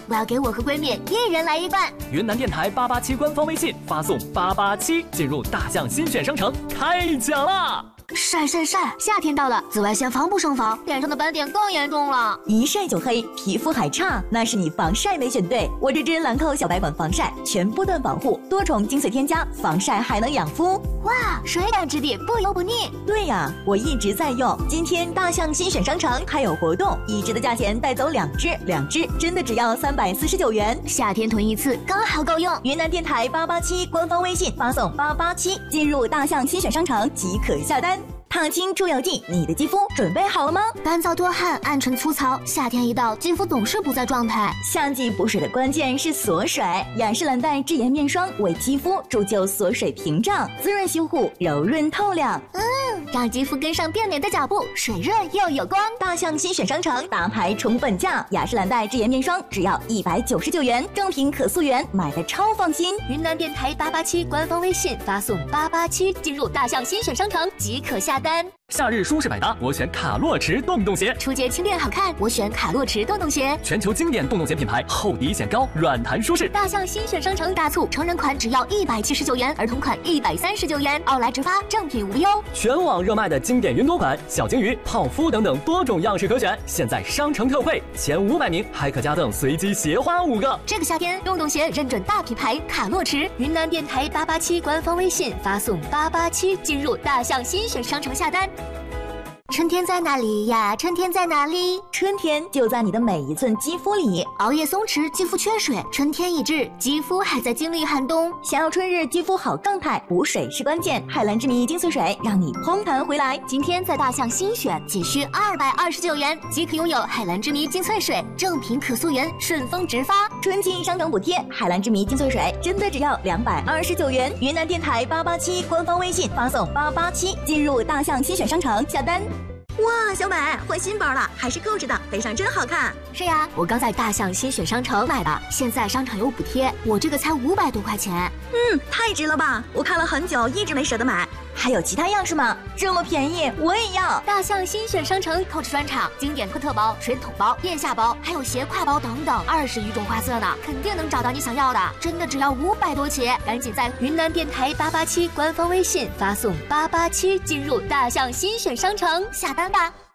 我要给我和闺蜜一人来一罐。 云南电台887官方微信发送887进入大象新选商城开奖啦！ 晒，夏天到了，紫外线防不胜防，脸上的斑点更严重了， 一晒就黑，皮肤还差，那是你防晒没选对。我这支兰蔻小白管防晒，全波段保护，多重精粹添加，防晒还能养肤。 哇，水感质地，不油不腻。 对呀，我一直在用。今天大象新选商城还有活动，一支的价钱带走2支真的只要349元， 夏天囤一次刚好够用。 云南电台887官方微信发送887进入大象新选商城即可下单。烫青出油剂，你的肌肤准备好了吗？ 干燥多汗，暗沉粗糙，夏天一到，肌肤总是不在状态。 夏季补水的关键是锁水，雅诗兰黛智颜面霜为肌肤铸就锁水屏障，滋润修护，柔润透亮。 让肌肤跟上变美的脚步，水润又有光。 大象新选商城大牌宠本价，雅诗兰黛智颜面霜只要199元，正品可溯源，买的超放心。 云南电台887官方微信发送887进入大象新选商城即可下单。 夏日舒适百搭，我选卡洛驰洞洞鞋。 出街轻便好看，我选卡洛驰洞洞鞋。 全球经典洞洞鞋品牌，厚底显高，软弹舒适。 大象新选商城大促，成人款只要179元，儿童款139元，奥莱直发，正品无忧。 全网热卖的经典云朵款、小金鱼、泡芙等等多种样式可选，现在商城特惠，前500名还可加赠随机鞋花5个。 这个夏天，洞洞鞋认准大品牌卡洛驰。云南电台887官方微信发送887进入大象新选商城下单。春天在哪里呀？春天在哪里？ 春天就在你的每一寸肌肤里。 熬夜松弛，肌肤缺水，春天已至，肌肤还在经历寒冬。 想要春日肌肤好状态，补水是关键。海蓝之谜精粹水让你嘭弹回来。 今天在大象新选，仅需229元即可拥有海蓝之谜精粹水，正品可溯源，顺丰直发。 春季商城补贴，海蓝之谜精粹水真的只要229元。云南电台887官方微信发送887进入大象新选商城下单。哇，小美换新包了，还是购置的，背上真好看。 是呀，我刚在大象新选商城买的，现在商场有补贴，我这个才500多块钱。 太值了吧！我看了很久，一直没舍得买。还有其他样式吗？这么便宜，我也要！ 大象新选商城购置专场，经典托特包、水桶包、腋下包，还有斜挎包等等，20余种花色呢，肯定能找到你想要的。真的只要500多起，赶紧在云南电台887官方微信发送887进入大象新选商城下单吧。